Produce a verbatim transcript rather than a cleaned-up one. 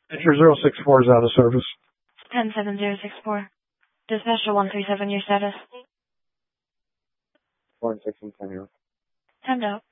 Dispatcher zero six four is out of service. ten seven zero six four. Dispatcher one three seven, your status? One six and ten. Timed out.